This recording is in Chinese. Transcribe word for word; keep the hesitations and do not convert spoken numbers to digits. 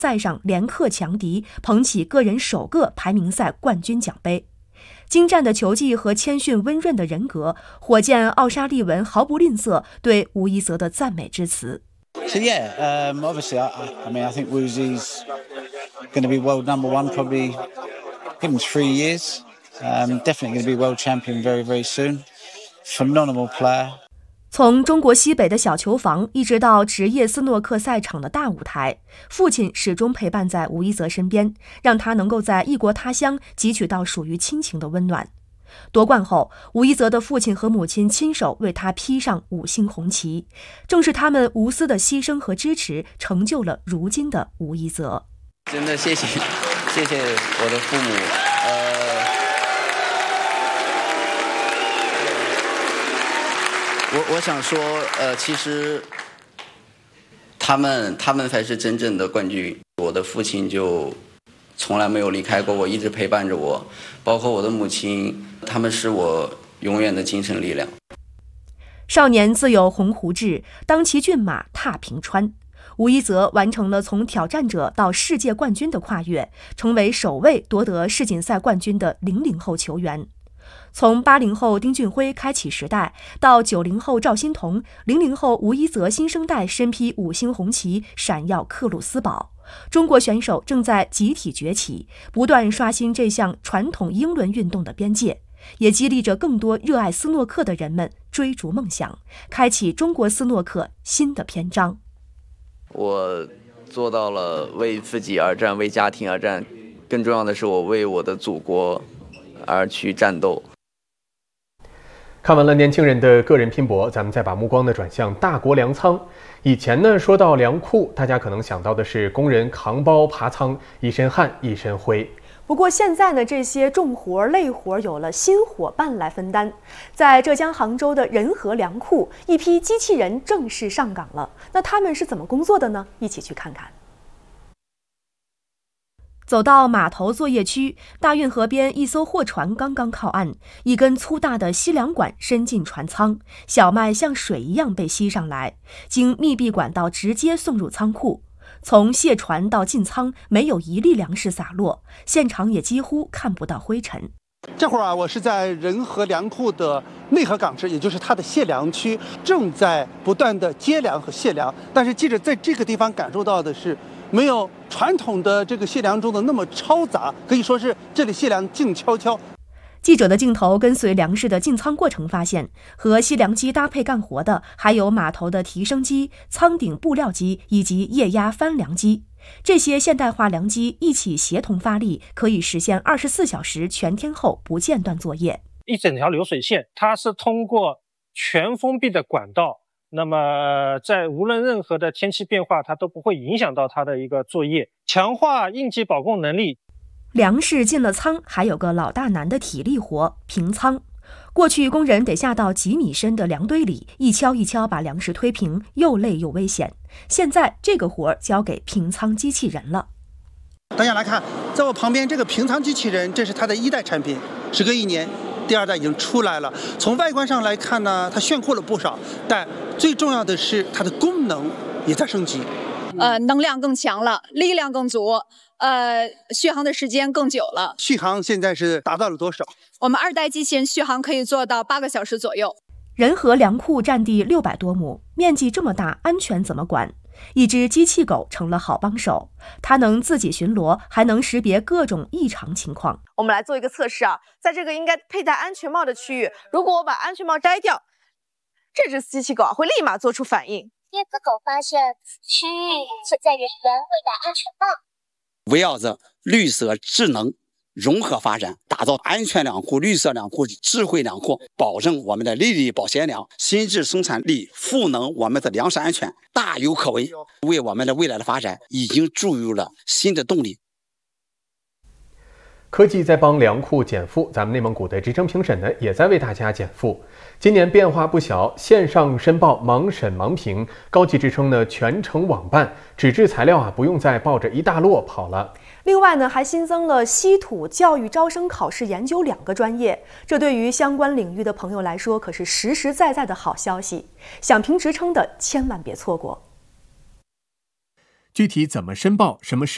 赛上连克强敌，捧起个人首个排名赛冠军奖杯。精湛的球技和谦逊温润的人格，火箭奥沙利文毫不吝啬对吴一泽的赞美之词。 So yeah, um, obviously, I, I mean, I think Woozy's going to be world number one probably. Give him three years. Um, definitely going to be world champion very, very soon. Phenomenal player. 从中国西北的小球房一直到职业斯诺克赛场的大舞台，父亲始终陪伴在吴一泽身边，让他能够在异国他乡汲取到属于亲情的温暖。夺冠后，吴一泽的父亲和母亲亲手为他披上五星红旗，正是他们无私的牺牲和支持，成就了如今的吴一泽。 真的谢谢，谢谢我的父母。呃，我我想说，呃，其实他们他们才是真正的冠军。我的父亲就从来没有离开过我，一直陪伴着我，包括我的母亲，他们是我永远的精神力量。 少年自有鸿鹄志，当骑骏马踏平川。吴一泽完成了从挑战者到世界冠军的跨越，成为首位夺得世锦赛冠军的零零后球员。从八零后丁俊晖开启时代，到九零后赵心童，零零后吴一泽新生代身披五星红旗，闪耀克鲁斯堡。中国选手正在集体崛起，不断刷新这项传统英伦运动的边界，也激励着更多热爱斯诺克的人们追逐梦想，开启中国斯诺克新的篇章。 我做到了为自己而战，为家庭而战，更重要的是我为我的祖国而去战斗。 看完了年轻人的个人拼搏，咱们再把目光呢转向大国粮仓。以前呢说到粮库，大家可能想到的是工人扛包爬仓，一身汗一身灰。 不过现在呢，这些重活累活有了新伙伴来分担。在浙江杭州的仁和粮库，一批机器人正式上岗了。那他们是怎么工作的呢？一起去看看。走到码头作业区，大运河边一艘货船刚刚靠岸，一根粗大的吸粮管伸进船舱，小麦像水一样被吸上来，经密闭管道直接送入仓库。从卸船到进仓，没有一粒粮食洒落，现场也几乎看不到灰尘。 这会儿啊，我是在仁和粮库的内河港市，也就是它的卸粮区，正在不断的接粮和卸粮。但是记者在这个地方感受到的是，没有传统的这个卸粮中的那么嘈杂，可以说是这里卸粮静悄悄。 记者的镜头跟随粮食的进仓过程，发现和吸粮机搭配干活的还有码头的提升机、舱顶布料机以及液压翻粮机。这些现代化粮机一起协同发力，可以实现二十四小时全天候不间断作业。 一整条流水线，它是通过全封闭的管道，那么在无论任何的天气变化，它都不会影响到它的一个作业，强化应急保供能力。 粮食进了仓，还有个老大难的体力活——平仓。过去工人得下到几米深的粮堆里，一锹一锹把粮食推平，又累又危险。现在这个活儿交给平仓机器人了。 大家来看，在我旁边这个平仓机器人，这是它的一代产品，时隔一年，第二代已经出来了。从外观上来看呢，它炫酷了不少，但最重要的是它的功能也在升级。 呃，能量更强了，力量更足，呃，续航的时间更久了。 续航现在是达到了多少？ 我们二代机器人续航可以做到八个小时左右。 仁和粮库占地六百多亩，面积这么大，安全怎么管？一只机器狗成了好帮手，它能自己巡逻，还能识别各种异常情况。 我们来做一个测试啊，在这个应该佩戴安全帽的区域，如果我把安全帽摘掉，这只机器狗啊会立马做出反应。 椰子狗发现区域存在人员未戴安全帽， 围绕着绿色智能融合发展，打造安全粮库、绿色粮库、智慧粮库，保证我们的粒粒保鲜粮、新质生产力，赋能我们的粮食安全，大有可为，为我们的未来的发展已经注入了新的动力。 科技在帮粮库减负，咱们内蒙古的职称评审呢，也在为大家减负。今年变化不小，线上申报盲审盲评，高级职称呢全程网办，纸质材料啊不用再抱着一大摞跑了。 另外呢，还新增了稀土、教育招生、考试研究两个专业，这对于相关领域的朋友来说，可是实实在在的好消息。想评职称的千万别错过。 具体怎么申报，什么时